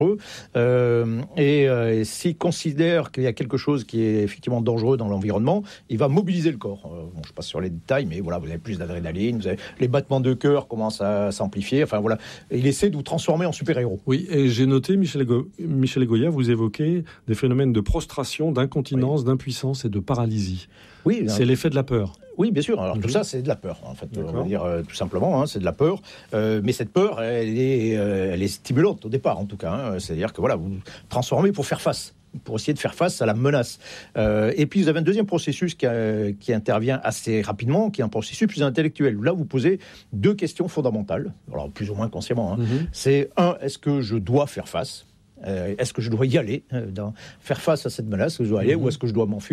Et s'il considère qu'il y a quelque chose qui est effectivement dangereux dans l'environnement, il va mobiliser le corps. Bon, je passe sur les détails, mais voilà, vous avez plus d'adrénaline, les battements de cœur commencent à s'amplifier. Enfin voilà, il essaie de vous transformer en super-héros. Oui, et j'ai noté, Michel Goya, vous évoquez des phénomènes de prostration, d'incontinence, d'impuissance et de paralysie. Oui, c'est l'effet de la peur. Oui, bien sûr. Alors tout ça, c'est de la peur. En fait, on va dire tout simplement, c'est de la peur. Mais cette peur, elle est stimulante au départ, en tout cas. C'est-à-dire que voilà, vous vous transformez pour faire face, pour essayer de faire face à la menace. Et puis vous avez un deuxième processus qui intervient assez rapidement, qui est un processus plus intellectuel. Là, vous posez deux questions fondamentales, alors plus ou moins consciemment. C'est est-ce que je dois faire face ? Est-ce que je dois y aller, faire face à cette menace, que je dois aller, ou est-ce que je dois m'enfuir ?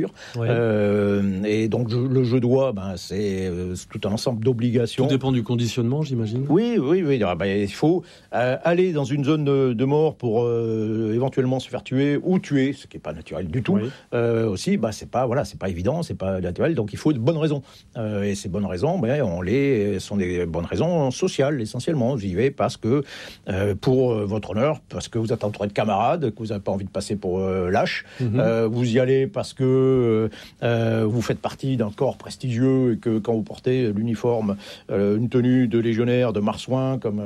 Et donc le je dois, c'est tout un ensemble d'obligations. Tout dépend du conditionnement, j'imagine. Oui. Il faut aller dans une zone de mort pour éventuellement se faire tuer ou tuer, ce qui n'est pas naturel du tout. Aussi, c'est pas évident, c'est pas naturel. Donc il faut de bonnes raisons. Et ces bonnes raisons, sont des bonnes raisons sociales essentiellement. Vous y allez parce que pour votre honneur, parce que vous êtes entouré de camarades, que vous n'avez pas envie de passer pour lâche. Vous y allez parce que vous faites partie d'un corps prestigieux et que quand vous portez l'uniforme, une tenue de légionnaire, de marsouin, comme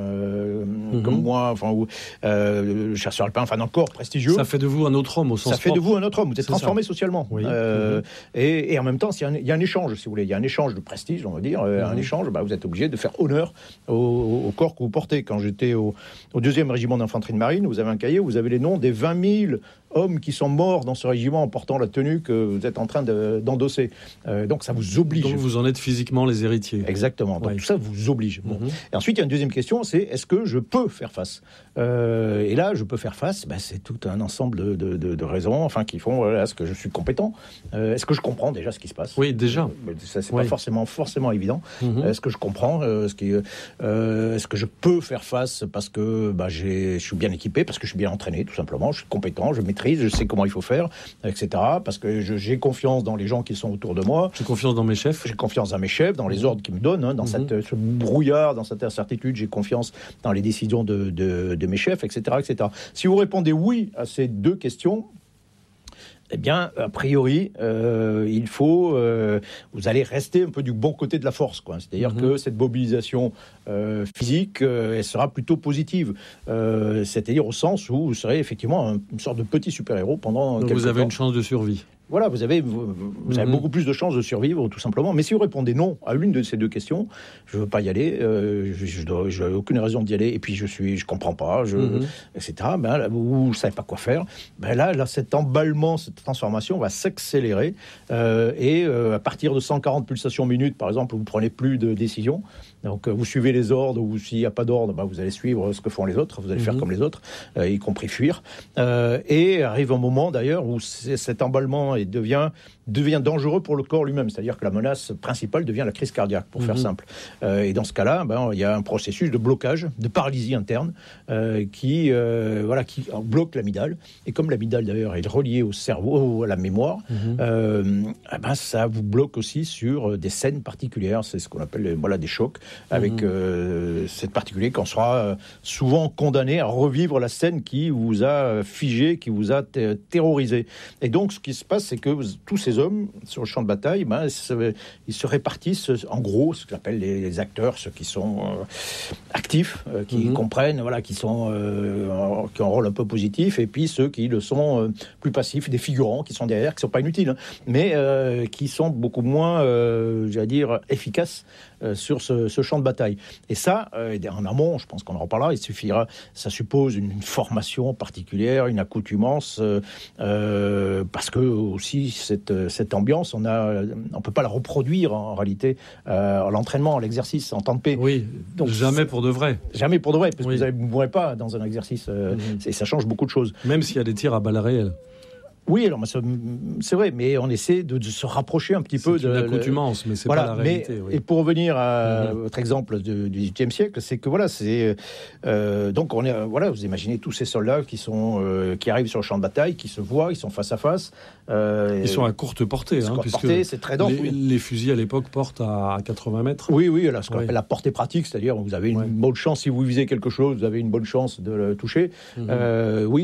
moi, ou chasseur alpin, d'un corps prestigieux. Ça fait de vous un autre homme au sens propre. Ça fait de vous un autre homme. Vous êtes transformé socialement. Oui. Et en même temps, il y a un échange, si vous voulez. Il y a un échange de prestige, on va dire. Un échange, vous êtes obligé de faire honneur au corps que vous portez. Quand j'étais au 2e régiment d'infanterie de marine, vous avez un cahier où vous avez les noms des 20 000 hommes qui sont morts dans ce régiment en portant la tenue que vous êtes en train d'endosser. Donc ça vous oblige. Donc vous en êtes physiquement les héritiers. Exactement. Donc tout ça vous oblige. Et ensuite, il y a une deuxième question, c'est est-ce que je peux faire face ? Et là, je peux faire face, c'est tout un ensemble de raisons qui font, est-ce que je suis compétent ? Est-ce que je comprends déjà ce qui se passe ? Oui, déjà. Ça, c'est pas forcément évident. Est-ce que je comprends ? Est-ce que je peux faire face parce que je suis bien équipé, parce que je suis bien entraîné, tout simplement, je suis compétent, je maîtrise, je sais comment il faut faire, etc. Parce que j'ai confiance dans les gens qui sont autour de moi. J'ai confiance dans mes chefs. J'ai confiance dans mes chefs, dans les ordres qu'ils me donnent, dans ce brouillard, dans cette incertitude. J'ai confiance dans les décisions de mes chefs, etc., etc. Si vous répondez oui à ces deux questions, eh bien, a priori, il faut... vous allez rester un peu du bon côté de la force, quoi. C'est-à-dire que cette mobilisation physique, elle sera plutôt positive. C'est-à-dire au sens où vous serez effectivement une sorte de petit super-héros pendant quelques temps. Vous avez une chance de survie. Voilà, vous avez beaucoup plus de chances de survivre, tout simplement. Mais si vous répondez non à l'une de ces deux questions, je ne veux pas y aller, je n'ai aucune raison d'y aller, et puis je ne comprends pas, etc., là, vous ne savez pas quoi faire, là, cet emballement, cette transformation va s'accélérer, et à partir de 140 pulsations minutes, par exemple, vous ne prenez plus de décision. Donc vous suivez les ordres, ou s'il n'y a pas d'ordre, vous allez suivre ce que font les autres, vous allez faire comme les autres, y compris fuir. Et arrive un moment d'ailleurs où cet emballement devient dangereux pour le corps lui-même, c'est-à-dire que la menace principale devient la crise cardiaque, pour faire simple. Et dans ce cas-là, il y a un processus de blocage, de paralysie interne, qui bloque l'amygdale. Et comme l'amygdale d'ailleurs est reliée au cerveau, à la mémoire, ça vous bloque aussi sur des scènes particulières. C'est ce qu'on appelle des chocs, avec cette particulier qu'on sera souvent condamné à revivre la scène qui vous a figé, qui vous a terrorisé. Et donc ce qui se passe, c'est que tous ces hommes sur le champ de bataille, ils se répartissent en gros ce qu'on appelle les acteurs, ceux qui sont actifs, qui comprennent, qui ont un rôle un peu positif, et puis ceux qui le sont plus passifs, des figurants qui sont derrière, qui ne sont pas inutiles, mais qui sont beaucoup moins, efficaces sur ce champ de bataille. Et ça, en amont, je pense qu'on en reparlera, ça suppose une formation particulière, une accoutumance, parce que aussi cette ambiance, on ne peut pas la reproduire en réalité à l'entraînement, à l'exercice, en temps de paix. Oui, donc, jamais pour de vrai. Jamais pour de vrai, parce que vous ne mourrez pas dans un exercice, et ça change beaucoup de choses. Même s'il y a des tirs à balles réelles. Oui, alors c'est vrai, mais on essaie de se rapprocher un petit peu de... C'est une accoutumance, mais c'est voilà, pas la réalité. Et pour revenir à votre exemple du XVIIIe siècle, c'est que voilà, donc on est vous imaginez tous ces soldats qui arrivent sur le champ de bataille, qui se voient, ils sont face à face. Ils sont à courte portée, puisque c'est très dense. Les fusils à l'époque portent à 80 mètres. Oui, ce qu'on appelle la portée pratique, c'est-à-dire vous avez une bonne chance si vous visez quelque chose, vous avez une bonne chance de le toucher. Oui.